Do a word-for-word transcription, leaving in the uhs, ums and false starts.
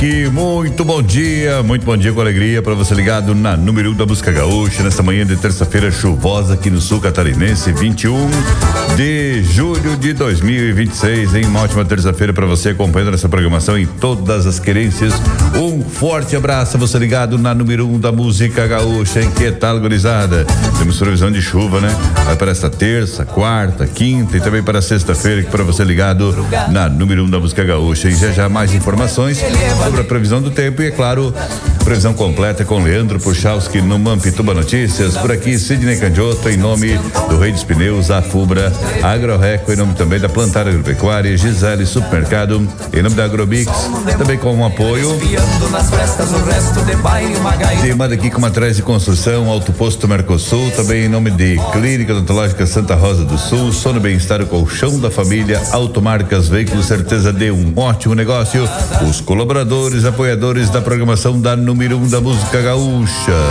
E muito bom dia, muito bom dia com alegria para você ligado na número um da música gaúcha, nesta manhã de terça-feira chuvosa aqui no sul catarinense, vinte e um de julho de dois mil e vinte e seis, em uma ótima terça-feira para você acompanhando essa programação em todas as querências. Um forte abraço a você ligado na número um da música gaúcha. Em que tal, gurizada? Temos previsão de chuva, né? Vai para esta terça, quarta, quinta e também para sexta-feira, para você ligado na número um da música gaúcha. E já já mais informações sobre a previsão do tempo e, é claro, previsão completa com Leandro Puchalski no Mampituba Notícias. Por aqui, Sidney Candioto, em nome do Rei dos Pneus, a Fubra, Agroreco, em nome também da Plantar Agropecuária, Gisele Supermercado, em nome da Agrobix, também com um apoio. Tem manda aqui com Matriz de Construção, Alto Posto Mercosul, também em nome de Clínica Odontológica Santa Rosa do Sul, Sono Bem-Estar, o Colchão da Família, Automarcas, Veículos, certeza de um ótimo negócio. Os colaboradores, apoiadores da programação da número um da música gaúcha.